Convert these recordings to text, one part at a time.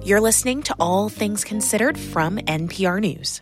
You're listening to All Things Considered from NPR News.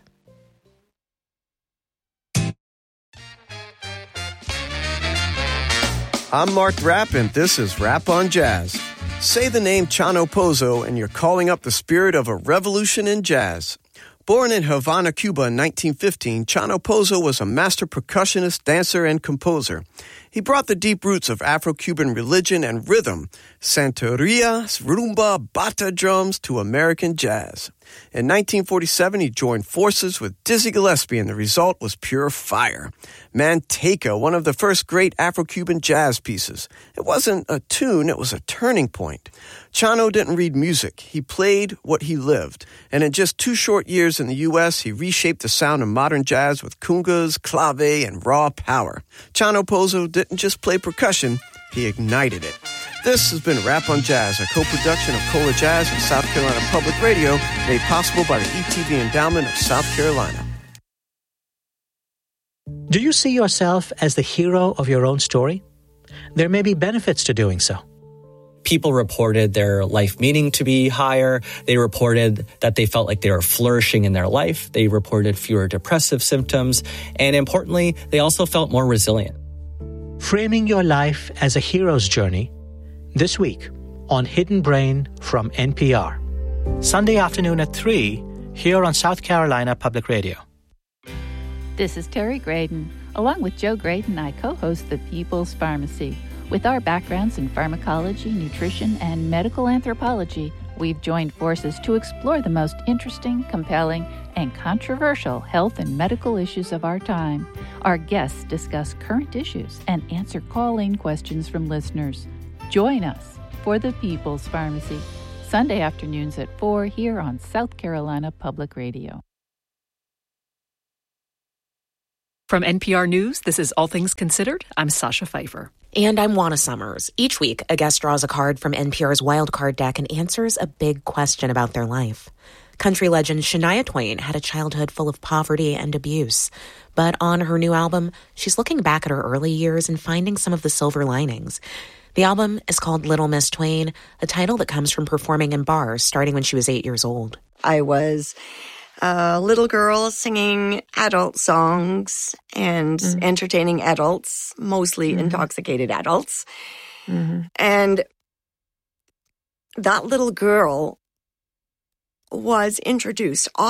I'm Mark Rapp, and this is Rap on Jazz. Say the name Chano Pozo, and you're calling up the spirit of a revolution in jazz. Born in Havana, Cuba in 1915, Chano Pozo was a master percussionist, dancer, and composer. He brought the deep roots of Afro-Cuban religion and rhythm, santeria, rumba, bata drums, to American jazz. In 1947, he joined forces with Dizzy Gillespie, and the result was pure fire. Manteca, one of the first great Afro-Cuban jazz pieces. It wasn't a tune, it was a turning point. Chano didn't read music. He played what he lived. And in just 2 short years in the U.S., he reshaped the sound of modern jazz with congas, clave, and raw power. Chano Pozo didn't just play percussion, he ignited it. This has been Rap on Jazz, a co-production of Cola Jazz and South Carolina Public Radio, made possible by the ETV Endowment of South Carolina. Do you see yourself as the hero of your own story? There may be benefits to doing so. People reported their life meaning to be higher. They reported that they felt like they were flourishing in their life. They reported fewer depressive symptoms. And importantly, they also felt more resilient. Framing your life as a hero's journey, this week on Hidden Brain from NPR. Sunday afternoon at 3, here on South Carolina Public Radio. This is Terry Graydon. Along with Joe Graydon, I co-host The People's Pharmacy. With our backgrounds in pharmacology, nutrition, and medical anthropology, we've joined forces to explore the most interesting, compelling, and controversial health and medical issues of our time. Our guests discuss current issues and answer call-in questions from listeners. Join us for The People's Pharmacy, Sunday afternoons at 4 here on South Carolina Public Radio. From NPR News, this is All Things Considered. I'm Sasha Pfeiffer. And I'm Juana Summers. Each week, a guest draws a card from NPR's Wild Card deck and answers a big question about their life. Country legend Shania Twain had a childhood full of poverty and abuse. But on her new album, she's looking back at her early years and finding some of the silver linings. The album is called Little Miss Twain, a title that comes from performing in bars starting when she was 8 years old. I was a little girl singing adult songs and entertaining adults, mostly intoxicated adults. And that little girl was introduced